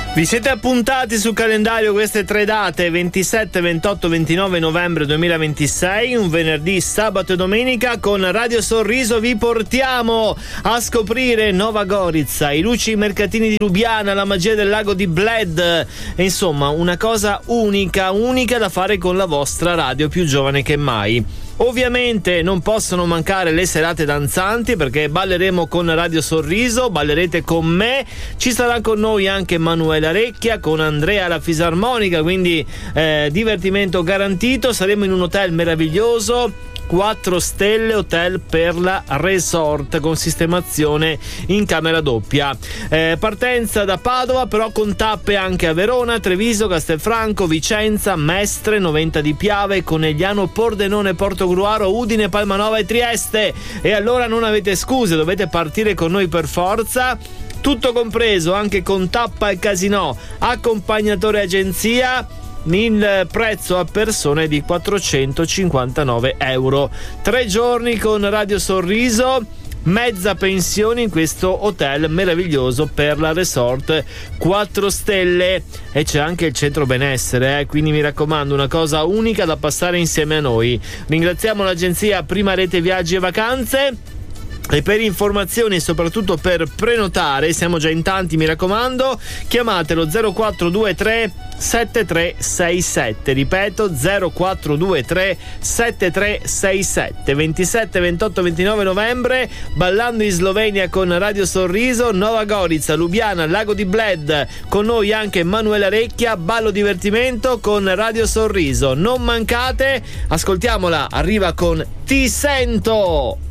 Vi siete appuntati sul calendario queste tre date: 27, 28, 29 novembre 2026, un venerdì, sabato e domenica. Con Radio Sorriso vi portiamo a scoprire Nova Gorizia, i luci mercatini di Lubiana, la magia del lago di Bled, e insomma una cosa unica da fare con la vostra radio più giovane che mai. Ovviamente non possono mancare le serate danzanti, perché balleremo con Radio Sorriso, ballerete con me, ci sarà con noi anche Manuela Recchia, con Andrea la fisarmonica, quindi divertimento garantito. Saremo in un hotel meraviglioso, 4 stelle, Hotel Perla Resort, con sistemazione in camera doppia. Partenza da Padova, però con tappe anche a Verona, Treviso, Castelfranco, Vicenza, Mestre, Noventa di Piave, Conegliano, Pordenone, Portogruaro, Udine, Palmanova e Trieste. E allora non avete scuse, dovete partire con noi per forza. Tutto compreso, anche con tappa e casinò, accompagnatore agenzia. Il prezzo a persone di 459 euro. 3 giorni con Radio Sorriso, mezza pensione in questo hotel meraviglioso per la Resort 4 stelle, e c'è anche il centro benessere, quindi mi raccomando, una cosa unica da passare insieme a noi. Ringraziamo l'agenzia Prima Rete Viaggi e Vacanze. E per informazioni e soprattutto per prenotare, siamo già in tanti, mi raccomando, chiamatelo 0423 7367, ripeto 0423 7367. 27, 28, 29 novembre, ballando in Slovenia con Radio Sorriso, Nova Gorizia, Lubiana, Lago di Bled, con noi anche Manuela Recchia, ballo divertimento con Radio Sorriso. Non mancate, ascoltiamola, arriva con Ti sento.